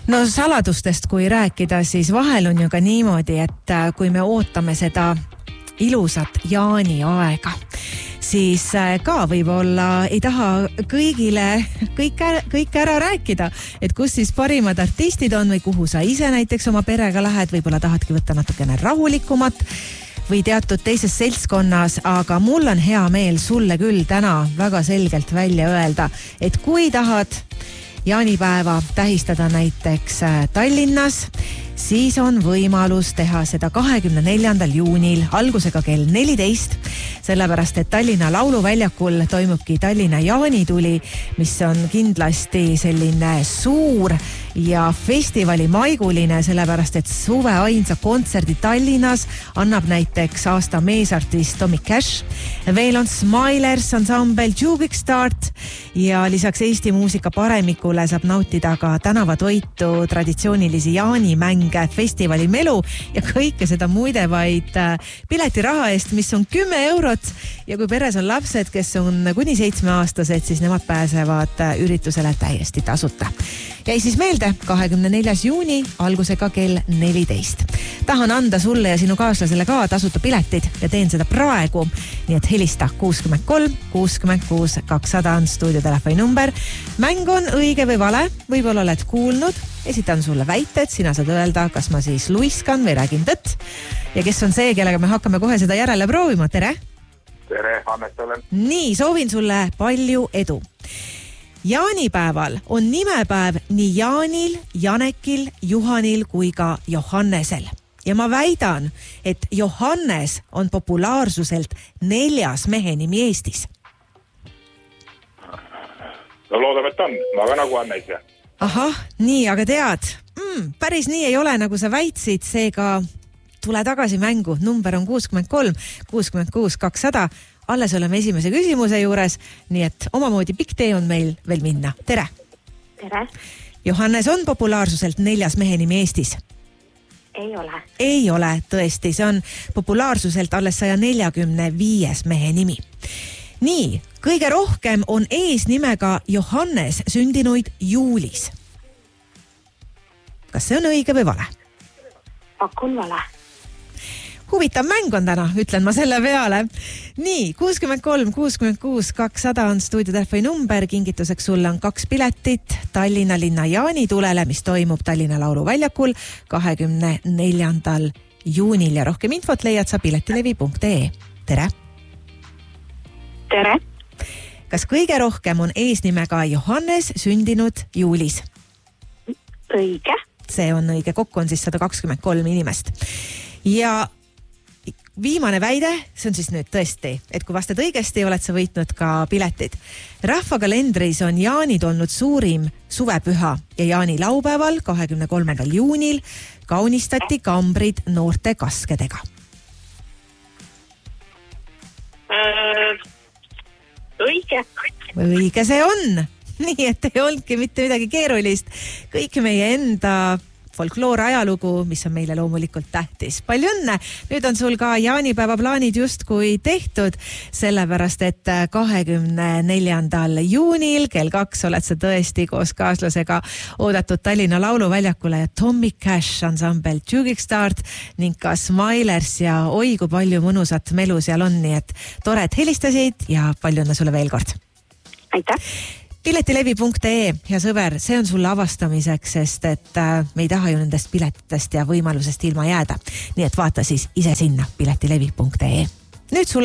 No saladustest kui rääkida, siis vahel on ju ka niimoodi, et kui me ootame seda ilusat jaaniaega, siis ka võib-olla ei taha kõigile kõik ära rääkida, et kus siis parimad artistid on või kuhu sa ise näiteks oma perega lähed, võib-olla tahadki võtta natukene rahulikumat või teatud teises seltskonnas, aga mul on hea meel sulle küll täna väga selgelt välja öelda, et kui tahad jaanipäeva tähistada näiteks Tallinnas, siis on võimalus teha seda 24. juunil algusega kell 14, sellepärast et Tallinna Lauluväljakul toimubki Tallinna jaanituli, mis on kindlasti selline suur ja festivalimaiguline, sellepärast et suve ainsa kontserdi Tallinnas annab näiteks aasta meesartist Tommy Cash. Veel on Smilers ansambel Jukix Start ja lisaks Eesti muusika paremikule saab nautida ka tänavatoitu, traditsioonilisi jaanimänge, festivali melu ja kõike seda muide vaid piletiraha eest, mis on 10 eurot. Ja kui peres on lapsed, kes on kuni 7-aastased, siis nemad pääsevad üritusele täiesti tasuta. Jäi siis meelde 24. juuni algusega kell 14. Tahan anda sulle ja sinu kaaslasele ka tasuta piletid ja teen seda praegu. Nii et helista 63 66 200 on stuudiotelefoni number. Mäng on õige või vale, võib-olla oled kuulnud. Esitan sulle väited, sina saad öelda, kas ma siis luiskan või räägin tõtt. Ja kes on see, kellega me hakkame kohe seda järele proovima? Tere! Tere, Hannes olen. Nii, soovin sulle palju edu. Jaanipäeval on nimepäev nii Jaanil, Janekil, Juhanil kui ka Johannesel. Ja ma väidan, et Johannes on populaarsuselt 4. mehe nimi Eestis. No loodame, et on. Ma ka nagu Hannes ja. Ahah, nii, aga tead, päris nii ei ole, nagu sa väitsid, seega tule tagasi mängu. Number on 63 66 200. Alles oleme esimese küsimuse juures, nii et omamoodi pikk tee on meil veel minna. Tere! Tere! Johannes on populaarsuselt 4. mehe nimi Eestis? Ei ole. Ei ole, tõesti. See on populaarsuselt alles 145 mehe nimi. Nii, kõige rohkem on eesnimega Johannes sündinuid juulis. Kas see on õige või vale? Pakun vale. Huvitav mäng on täna, ütlen ma selle peale. Nii, 63 66 200 on stuudiotelefoni number. Kingituseks sulle on 2 piletit Tallinna linna jaanitulele, mis toimub Tallinna Lauluväljakul 24. juunil ja rohkem infot leiad sa piletilevi.ee. Tere! Tere! Kas kõige rohkem on eesnimega Johannes sündinud juulis? Õige. See on õige, kokku on siis 123 inimest. Ja viimane väide, see on siis nüüd tõesti, et kui vastad õigesti, oled sa võitnud ka piletid. Rahvakalendris on jaanid olnud suurim suvepüha ja jaanilaupäeval 23. juunil kaunistati kambrid noorte kaskedega. Õige. Õige see on. Nii, et ei olnudki mitte midagi keerulist. Kõik meie enda folkloor ajalugu, mis on meile loomulikult tähtis. Palju õnne! Nüüd on sul ka jaanipäeva plaanid justkui tehtud, sellepärast et 24. juunil kell 2 oled sa tõesti koos kaaslasega oodatud Tallinna Lauluväljakule ja Tommy Cash ansambel Jukix Start ning ka Smilers ja oi, kui palju mõnusat melu seal on, nii et tore, et helistasid ja palju õnne sulle veel kord. Aitäh! Piletilevi.ee, hea sõber, see on sulle avastamiseks, sest et me ei taha ju nendest piletitest ja võimalusest ilma jääda. Nii et vaata siis ise sinna piletilevi.ee. Nüüd sulle